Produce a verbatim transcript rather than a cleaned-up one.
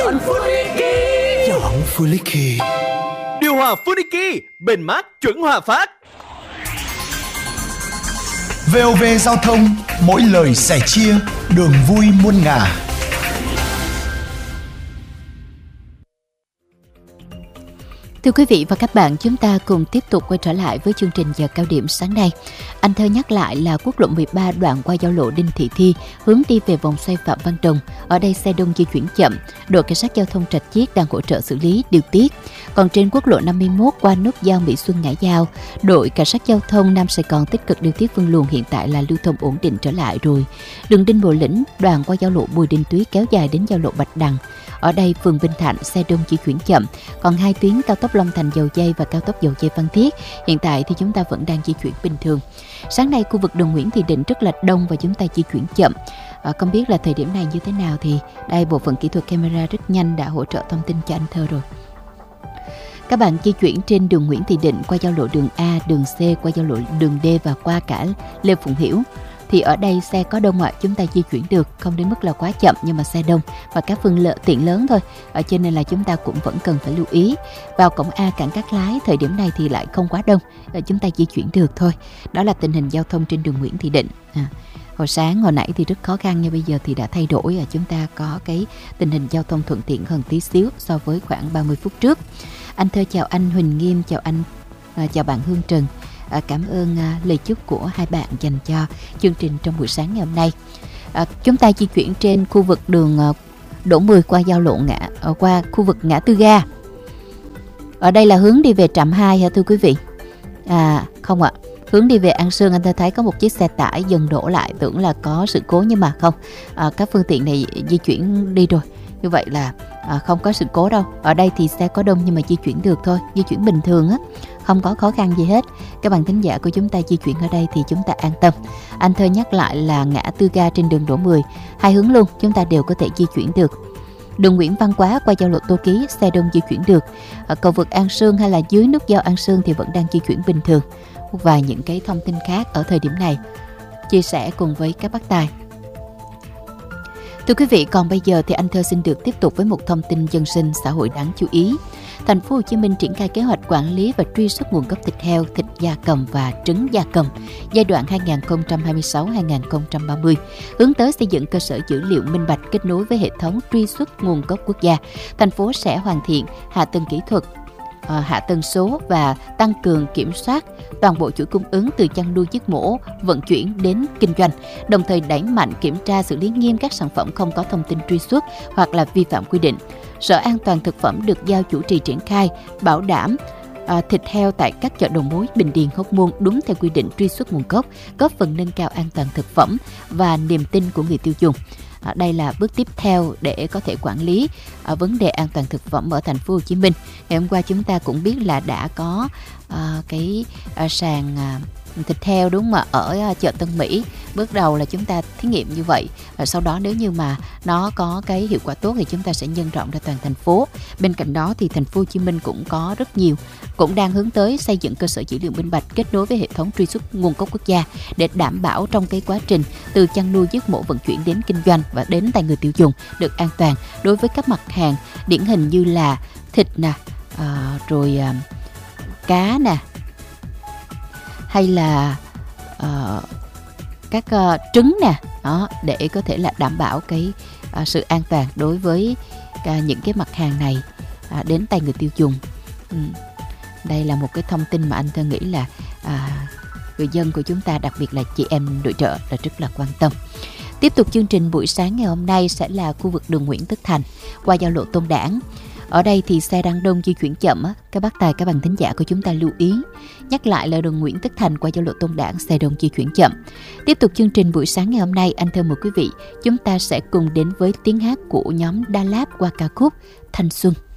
Chọn Funiki. Chọn Funiki. Điều hòa Funiki, bền mát chuẩn hòa phát. vê o vê Giao thông, mỗi lời sẻ chia, đường vui muôn ngả. Thưa quý vị và các bạn, chúng ta cùng tiếp tục quay trở lại với chương trình giờ cao điểm sáng nay. Anh Thơ nhắc lại là quốc lộ mười ba đoạn qua giao lộ Đinh Thị Thi hướng đi về vòng xoay Phạm Văn Đồng. Ở đây xe đông di chuyển chậm, đội cảnh sát giao thông Rạch Chiếc đang hỗ trợ xử lý điều tiết. Còn trên quốc lộ năm mươi mốt qua nút giao Mỹ Xuân Ngãi Giao, đội cảnh sát giao thông Nam Sài Gòn tích cực điều tiết phân luồng, hiện tại là lưu thông ổn định trở lại rồi. Đường Đinh Bộ Lĩnh đoạn qua giao lộ Bùi Đình Túy kéo dài đến giao lộ Bạch Đằng. Ở đây phường Vinh Thạnh xe đông di chuyển chậm, còn hai tuyến cao tốc Long Thành Dầu Giây và cao tốc Dầu Giây Phan Thiết hiện tại thì chúng ta vẫn đang di chuyển bình thường. Sáng nay khu vực đường Nguyễn Thị Định rất là đông và chúng ta di chuyển chậm. À, không biết là thời điểm này như thế nào thì đây bộ phận kỹ thuật camera rất nhanh đã hỗ trợ thông tin cho anh Thơ rồi. Các bạn di chuyển trên đường Nguyễn Thị Định qua giao lộ đường A, đường C, qua giao lộ đường D và qua cả Lê Phụng Hiểu. Thì ở đây xe có đông ạ, chúng ta di chuyển được, không đến mức là quá chậm nhưng mà xe đông và các phương lợi tiện lớn thôi. Ở trên này là chúng ta cũng vẫn cần phải lưu ý. Vào cổng A cảng Cát Lái thời điểm này thì lại không quá đông, chúng ta di chuyển được thôi. Đó là tình hình giao thông trên đường Nguyễn Thị Định. À, hồi sáng hồi nãy thì rất khó khăn nhưng bây giờ thì đã thay đổi, chúng ta có cái tình hình giao thông thuận tiện hơn tí xíu so với khoảng ba mươi phút trước. Anh Thơ chào anh Huỳnh Nghiêm, chào anh, à, chào bạn Hương Trần. À, cảm ơn à, lời chúc của hai bạn dành cho chương trình trong buổi sáng ngày hôm nay. À, chúng ta di chuyển trên khu vực đường à, Đỗ Mười qua giao lộ ngã à, qua khu vực ngã tư ga. Ở đây là hướng đi về trạm hai hả thưa quý vị? À không ạ, hướng đi về An Sương anh ta thấy có một chiếc xe tải dừng đổ lại, tưởng là có sự cố nhưng mà không. À, các phương tiện này di chuyển đi rồi. Như vậy là à, không có sự cố đâu. Ở đây thì xe có đông nhưng mà di chuyển được thôi, di chuyển bình thường á, không có khó khăn gì hết. Các bạn thính giả của chúng ta di chuyển ở đây thì chúng ta an tâm. Anh Thơ nhắc lại là ngã tư ga trên đường Đỗ Mười, hai hướng luôn chúng ta đều có thể di chuyển được. Đường Nguyễn Văn Quá qua giao lộ Tô Ký xe đông di chuyển được. Ở cầu vượt An Sương hay là dưới nút giao An Sương thì vẫn đang di chuyển bình thường. Và những cái thông tin khác ở thời điểm này chia sẻ cùng với các bác tài. Thưa quý vị, còn bây giờ thì anh Thơ xin được tiếp tục với một thông tin dân sinh xã hội đáng chú ý. Thành phố Hồ Chí Minh triển khai kế hoạch quản lý và truy xuất nguồn gốc thịt heo, thịt gia cầm và trứng gia cầm giai đoạn hai nghìn không trăm hai mươi sáu đến hai nghìn không trăm ba mươi, hướng tới xây dựng cơ sở dữ liệu minh bạch kết nối với hệ thống truy xuất nguồn gốc quốc gia. Thành phố sẽ hoàn thiện hạ tầng kỹ thuật, hạ tần số và tăng cường kiểm soát toàn bộ chuỗi cung ứng từ chăn nuôi giết mổ, vận chuyển đến kinh doanh, đồng thời đẩy mạnh kiểm tra xử lý nghiêm các sản phẩm không có thông tin truy xuất hoặc là vi phạm quy định. Sở An toàn thực phẩm được giao chủ trì triển khai, bảo đảm à, thịt heo tại các chợ đầu mối Bình Điền, Hóc Môn đúng theo quy định truy xuất nguồn gốc, góp phần nâng cao an toàn thực phẩm và niềm tin của người tiêu dùng. À, đây là bước tiếp theo để có thể quản lý à, vấn đề an toàn thực phẩm ở thành phố Hồ Chí Minh. Ngày hôm qua chúng ta cũng biết là đã có à, cái à, sàn à, thịt heo đúng không ạ, ở à, chợ Tân Mỹ. Bước đầu là chúng ta thí nghiệm như vậy. Và sau đó nếu như mà nó có cái hiệu quả tốt thì chúng ta sẽ nhân rộng ra toàn thành phố. Bên cạnh đó thì thành phố Hồ Chí Minh cũng có rất nhiều, cũng đang hướng tới xây dựng cơ sở dữ liệu minh bạch kết nối với hệ thống truy xuất nguồn gốc quốc gia để đảm bảo trong cái quá trình từ chăn nuôi giết mổ vận chuyển đến kinh doanh và đến tay người tiêu dùng được an toàn đối với các mặt hàng điển hình như là thịt nè, à, rồi à, cá nè, hay là uh, các uh, trứng nè, đó, để có thể là đảm bảo cái uh, sự an toàn đối với uh, những cái mặt hàng này uh, đến tay người tiêu dùng. Ừ. Đây là một cái thông tin mà anh Thơ nghĩ là uh, người dân của chúng ta, đặc biệt là chị em nội trợ là rất là quan tâm. Tiếp tục chương trình buổi sáng ngày hôm nay sẽ là khu vực đường Nguyễn Tất Thành qua giao lộ Tôn Đản. Ở đây thì xe đang đông di chuyển chậm á, các bác tài, các bạn thính giả của chúng ta lưu ý. Nhắc lại là đường Nguyễn Tất Thành qua giao lộ Tôn Đản xe đông di chuyển chậm. Tiếp tục chương trình buổi sáng ngày hôm nay, anh Thơ mời quý vị chúng ta sẽ cùng đến với tiếng hát của nhóm Đà Lạt qua ca khúc Thanh Xuân.